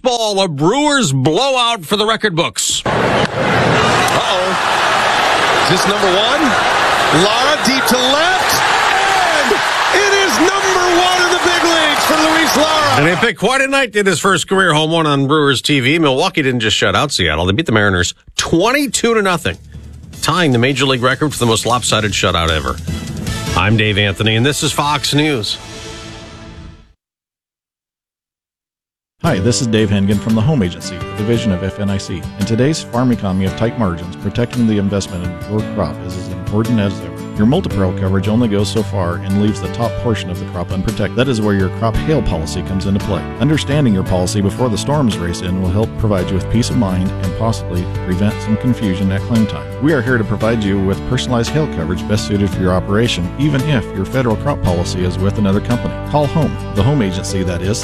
baseball, a Brewers blowout for the record books. Uh-oh. Is this number one? Lara deep to left. And it is number one in the big leagues for Luis Lara. And he picked quite a night, did his first career home run on Brewers TV. Milwaukee didn't just shut out Seattle. They beat the Mariners 22-0, tying the Major League record for the most lopsided shutout ever. I'm Dave Anthony, and this is Fox News. Hi, this is Dave Hengen from the Home Agency, a division of FNIC. In today's farm economy of tight margins, protecting the investment in your crop is as important as ever. Your multi-peril coverage only goes so far and leaves the top portion of the crop unprotected. That is where your crop hail policy comes into play. Understanding your policy before the storms race in will help provide you with peace of mind and possibly prevent some confusion at claim time. We are here to provide you with personalized hail coverage best suited for your operation, even if your federal crop policy is with another company. Call HOME, the Home Agency, that is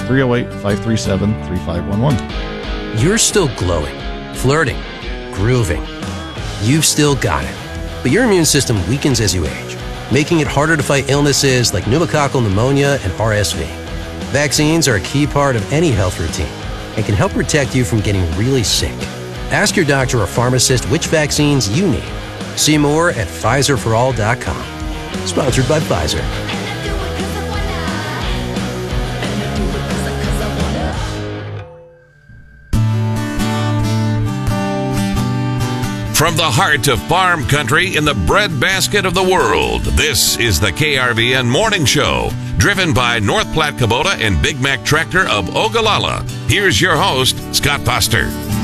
308-537-3511. You're still glowing, flirting, grooving. You've still got it. But your immune system weakens as you age, making it harder to fight illnesses like pneumococcal pneumonia and RSV. Vaccines are a key part of any health routine and can help protect you from getting really sick. Ask your doctor or pharmacist which vaccines you need. See more at PfizerForAll.com. Sponsored by Pfizer. From the heart of farm country in the breadbasket of the world, this is the KRVN Morning Show, driven by North Platte Kubota and Big Mac Tractor of Ogallala. Here's your host, Scott Foster.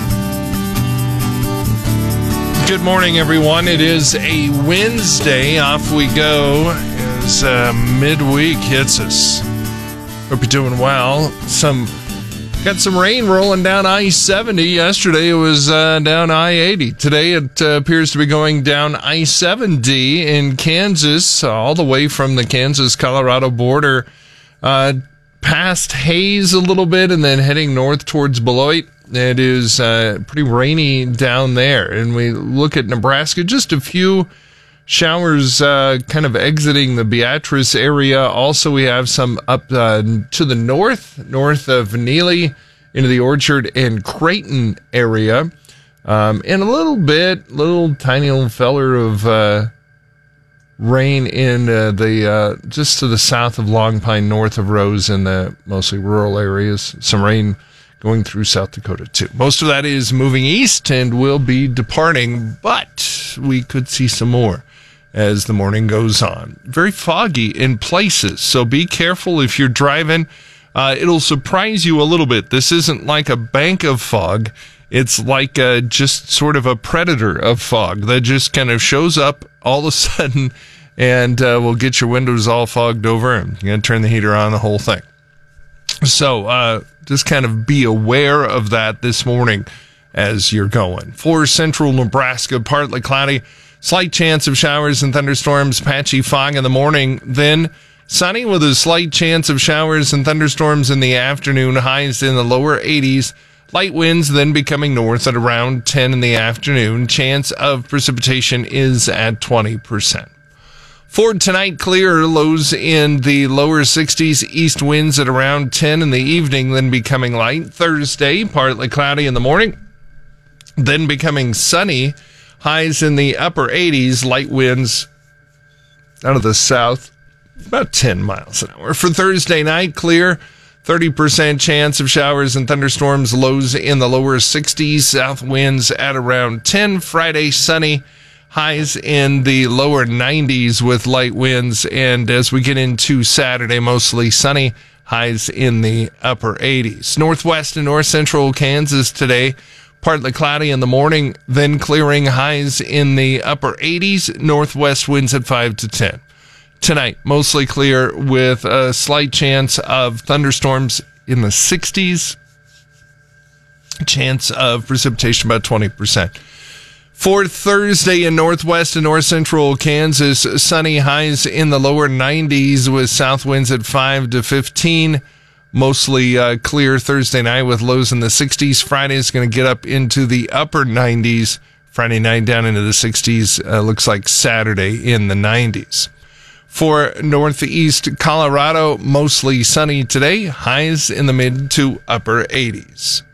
Good morning, everyone. It is a Wednesday. Off we go as midweek hits us. Hope you're doing well. Got some rain rolling down I-70. Yesterday it was down I-80. Today it appears to be going down I-70 in Kansas, all the way from the Kansas-Colorado border, past Hays a little bit, and then heading north towards Beloit. It is pretty rainy down there. And we look at Nebraska, just a few showers kind of exiting the Beatrice area. Also, we have some up to the north of Neely into the Orchard and Creighton area. And a little tiny little feller of rain in the just to the south of Long Pine, north of Rose in the mostly rural areas. Some rain going through South Dakota, too. Most of that is moving east and will be departing, but we could see some more as the morning goes on. Very foggy in places, so be careful if you're driving. It'll surprise you a little bit. This isn't like a bank of fog. It's like just sort of a predator of fog that just kind of shows up all of a sudden and will get your windows all fogged over, and you're going to turn the heater on, the whole thing. So just kind of be aware of that this morning as you're going. For central Nebraska, partly cloudy. Slight chance of showers and thunderstorms, patchy fog in the morning, then sunny with a slight chance of showers and thunderstorms in the afternoon, highs in the lower 80s. Light winds then becoming north at around 10 in the afternoon. Chance of precipitation is at 20%. For tonight, clear, lows in the lower 60s, east winds at around 10 in the evening, then becoming light. Thursday, partly cloudy in the morning, then becoming sunny. Highs in the upper 80s, light winds out of the south, about 10 miles an hour. For Thursday night, clear, 30% chance of showers and thunderstorms, lows in the lower 60s, south winds at around 10. Friday, sunny, highs in the lower 90s with light winds. And as we get into Saturday, mostly sunny, highs in the upper 80s. Northwest and north central Kansas today, partly cloudy in the morning, then clearing, highs in the upper 80s, northwest winds at 5 to 10. Tonight, mostly clear with a slight chance of thunderstorms in the 60s. Chance of precipitation about 20%. For Thursday in northwest and north central Kansas, sunny, highs in the lower 90s with south winds at 5 to 15. Mostly clear Thursday night with lows in the 60s. Friday is going to get up into the upper 90s. Friday night down into the 60s. Looks like Saturday in the 90s. For northeast Colorado, mostly sunny today. Highs in the mid to upper 80s.